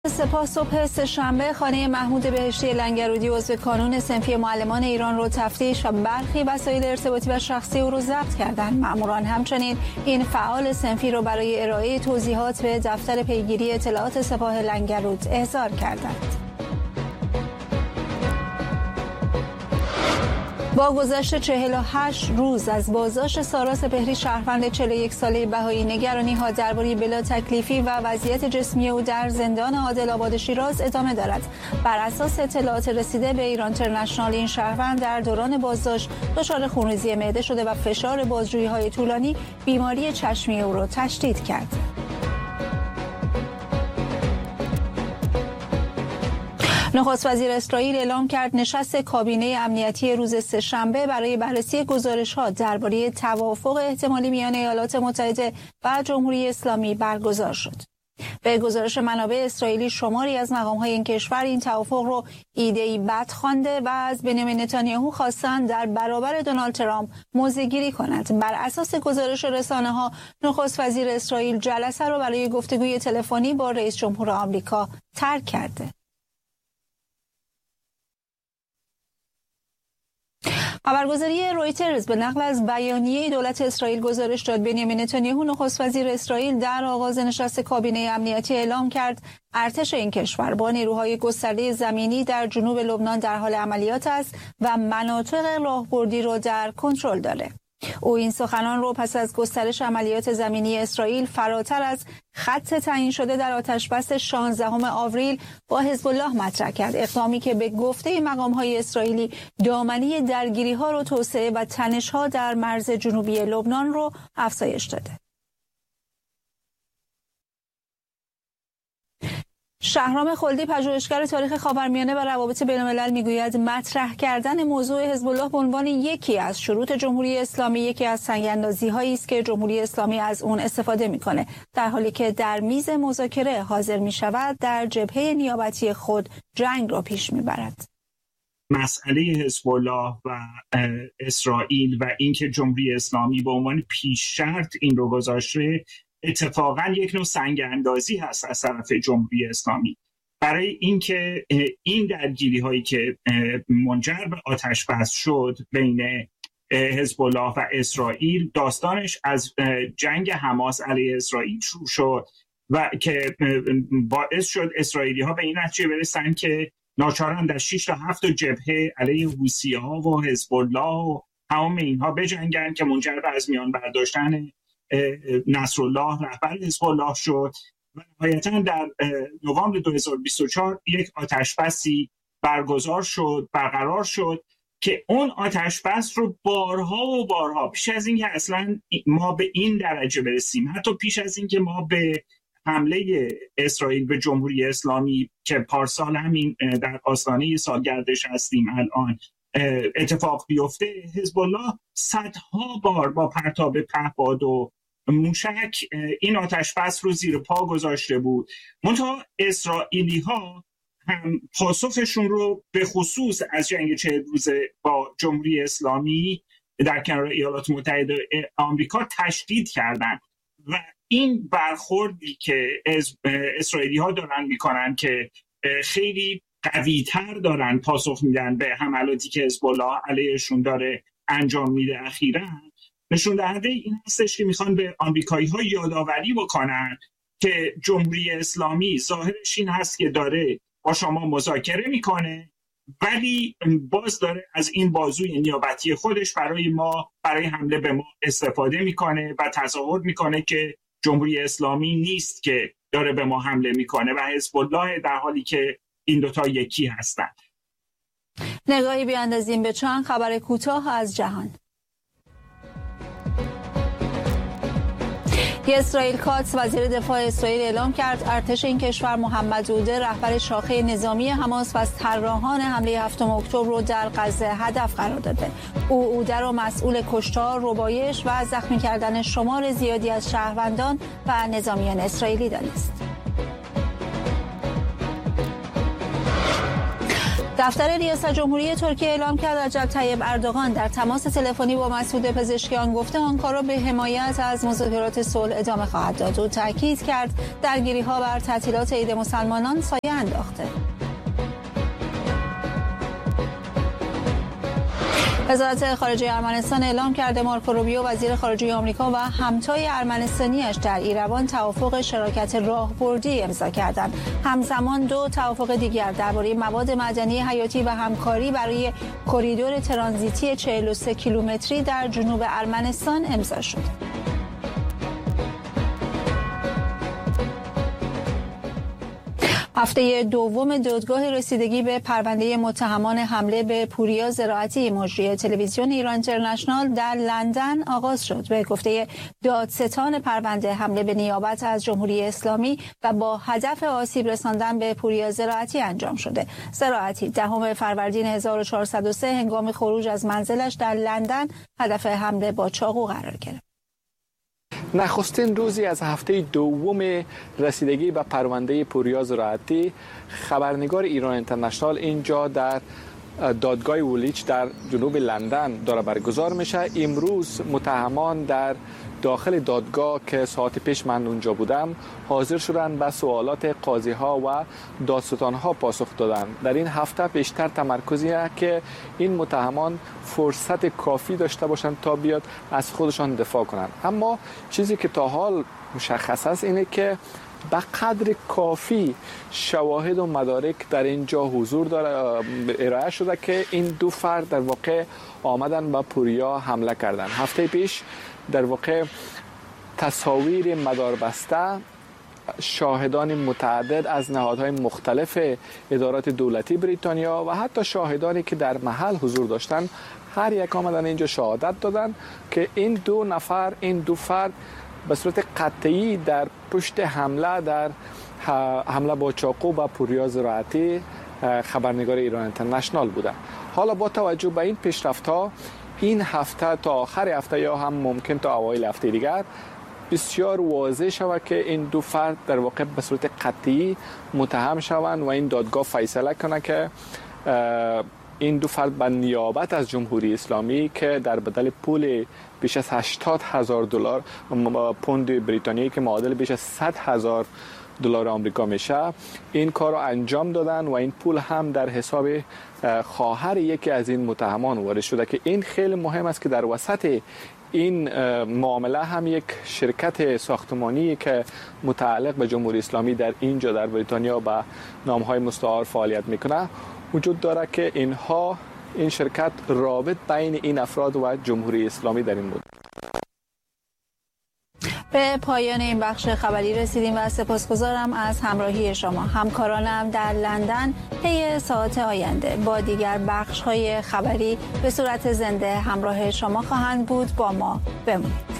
سپاه صبح سه‌شنبه خانه محمود بهشتی لنگرودی عضو کانون صنفی معلمان ایران رو تفتیش و برخی وسایل ارتباطی و شخصی او رو ضبط کردند. ماموران همچنین این فعال صنفی رو برای ارائه توضیحات به دفتر پیگیری اطلاعات سپاه لنگرود احضار کردند. با گذشت 48 روز از بازداشت سارا سپهری شهروند 41 ساله بهایی، نگرانی‌ها درباره بلا تکلیفی و وضعیت جسمی او در زندان عادل آباد شیراز ادامه دارد. بر اساس اطلاعات رسیده به ایران اینترنشنال، این شهروند در دوران بازداشت دچار خونریزی معده شده و فشار بازجویی‌های طولانی بیماری چشمی او را تشدید کرد. نخست وزیر اسرائیل اعلام کرد نشست کابینه امنیتی روز سه‌شنبه برای بررسی گزارش‌ها درباره توافق احتمالی میان ایالات متحده و جمهوری اسلامی برگزار شد. به گزارش منابع اسرائیلی، شماری از مقام‌های این کشور این توافق رو ایده‌ای بد خوانده و از بنیامین نتانیاهو خواستند در برابر دونالد ترامپ موضع‌گیری کند. بر اساس گزارش رسانه‌ها، نخست وزیر اسرائیل جلسه را برای گفتگوی تلفنی با رئیس جمهور آمریکا ترک کرده. خبرگزاری رویترز به نقل از بیانیه دولت اسرائیل گزارش داد بنیامین نتانیاهو نخست وزیر اسرائیل در آغاز نشست کابینه امنیتی اعلام کرد ارتش این کشور با نیروهای گسترده زمینی در جنوب لبنان در حال عملیات است و مناطق راهبردی را در کنترل دارد. او این سخنان رو پس از گسترش عملیات زمینی اسرائیل فراتر از خط تعیین شده در آتشبس 16 آوریل با حزب الله مطرح کرد، اقدامی که به گفته مقام‌های اسرائیلی دامنه درگیری‌ها رو توسعه و تنش‌ها در مرز جنوبی لبنان رو افزایش داده. شهرام خلدی، پژوهشگر تاریخ خاورمیانه و روابط بین‌الملل، میگوید مطرح کردن موضوع حزب الله به عنوان یکی از شروط جمهوری اسلامی یکی از سنگ‌اندازی‌هایی است که جمهوری اسلامی از اون استفاده می‌کنه، در حالی که در میز مذاکره حاضر می‌شود در جبهه نیابتی خود جنگ را پیش می‌برد. مسئله حزب الله و اسرائیل و اینکه جمهوری اسلامی به عنوان پیش شرط این رو گذاشته، اتفاقا یک نوع سنگ اندازی هست از طرف جمهوری اسلامی برای اینکه این درگیری هایی که منجر به آتش بس شد بین حزب الله و اسرائیل، داستانش از جنگ حماس علیه اسرائیل شروع شد و که باعث شد اسرائیلی ها به این نتیجه برسن که ناچارن در 6 تا 7 جبهه علیه حوثی ها و حزب الله و تمام اینها بجنگن که منجر به از میان برداشتن نصرالله رهبر حزب الله شد و نهایتاً در نوامبر 2024 یک آتشبسی برقرار شد که اون آتشبس رو بارها و بارها پیش از اینکه اصلا ما به این درجه برسیم، حتی پیش از اینکه ما به حمله اسرائیل به جمهوری اسلامی که پارسال همین در آستانه سالگردش هستیم الان اتفاق بیفته، حزب الله صدها بار با پرتاب پهپاد و موشک این آتشبس رو زیر پا گذاشته بود. منتها اسرائیلی ها هم پاسخشون رو به خصوص از جنگ 40 روزه با جمهوری اسلامی در کنار ایالات متحده آمریکا تشدید کردن و این برخوردی که اسرائیلی ها دارن میکنن که خیلی قوی‌تر دارن پاسخ میدن به حملاتی که حزب الله علیهشون داره انجام میده اخیراً، نشون دهنده این هستش که میخوان به آمریکایی‌ها یادآوری بکنن که جمهوری اسلامی ظاهرش این هست که داره با شما مذاکره میکنه ولی باز داره از این بازوی نیابتی خودش برای حمله به ما استفاده میکنه و تظاهر میکنه که جمهوری اسلامی نیست که داره به ما حمله میکنه و حزب الله، در حالی که این دوتا یکی هستن. نگاهی بیاندازیم به چند خبر کوتاه از جهان. اسرائیل کاتس، وزیر دفاع اسرائیل، اعلام کرد ارتش این کشور محمد عوده، رهبر شاخه نظامی حماس و از طراحان حمله 7 اکتبر رو در غزه هدف قرار داده. او عوده را مسئول کشتار، ربایش و زخمی کردن شمار زیادی از شهروندان و نظامیان اسرائیلی دانست. دفتر ریاست جمهوری ترکیه اعلام کرد رجب طیب اردوغان در تماس تلفنی با مسعود پزشکیان گفته آنکارا به حمایت از مذاکرات صلح ادامه خواهد داد و تاکید کرد درگیری‌ها بر تعطیلات عید مسلمانان سایه انداخته. وزارت خارجه ارمنستان اعلام کرده مارکو روبیو وزیر خارجه آمریکا و همتای ارمنستانیش در ایروان توافق شراکت راهبردی امضا کردند. همزمان دو توافق دیگر درباره مواد معدنی حیاتی و همکاری برای کریدور ترانزیتی 43 کیلومتری در جنوب ارمنستان امضا شد. هفته دوم دادگاه رسیدگی به پرونده متهمان حمله به پوریا زراعتی مجری تلویزیون ایران اینترنشنال در لندن آغاز شد. به گفته دادستان پرونده حمله به نیابت از جمهوری اسلامی و با هدف آسیب رساندن به پوریا زراعتی انجام شده. زراعتی 10 فروردین 1403 هنگام خروج از منزلش در لندن هدف حمله با چاقو قرار گرفت. نخستین روزی از هفته دوم رسیدگی به پرونده پوریا زراعتی، خبرنگار ایران اینترنشنال اینجا در دادگاه وولیچ در جنوب لندن داره برگزار میشه. امروز متهمان در داخل دادگاه که ساعت پیش من اونجا بودم حاضر شدن به سوالات قاضی ها و دادستان ها پاسخ دادن. در این هفته بیشتر تمرکزی است که این متهمان فرصت کافی داشته باشند تا بیاد از خودشان دفاع کنند. اما چیزی که تا حال مشخص است اینه که به قدر کافی شواهد و مدارک در اینجا حضور داره ارائه شده که این دو فرد در واقع آمدن به پوریا حمله کردن. هفته پیش در واقع تصاویر مداربسته، شاهدان متعدد از نهادهای مختلف ادارات دولتی بریتانیا و حتی شاهدانی که در محل حضور داشتن هر یک آمدن اینجا شهادت دادن که این دو فرد به صورت قطعی در پشت حمله با چاقو با پوریا زراعتی خبرنگار ایران اینترنشنال بوده. حالا با توجه به این پیشرفت‌ها این هفته تا آخر هفته یا هم ممکن تا اوایل هفته دیگر بسیار واضح شود که این دو فرد در واقع به صورت قطعی متهم شوند و این دادگاه فیصله کنه که این دو فرد به نیابت از جمهوری اسلامی که در بدل پول بیش از 80,000 دلار پوند بریتانیایی که معادل بیش از 100,000 دلار آمریکا میشه این کار رو انجام دادن و این پول هم در حساب خواهر یکی از این متهمان وارد شده که این خیلی مهم است که در وسط این معامله هم یک شرکت ساختمانی که متعلق به جمهوری اسلامی در اینجا در بریتانیا با نامهای مستعار فعالیت میکنه وجود داره که این شرکت رابط بین این افراد و جمهوری اسلامی در این بود. به پایان این بخش خبری رسیدیم و سپاسگزارم از همراهی شما. همکارانم در لندن طی ساعات آینده با دیگر بخش‌های خبری به صورت زنده همراه شما خواهند بود. با ما بمونید.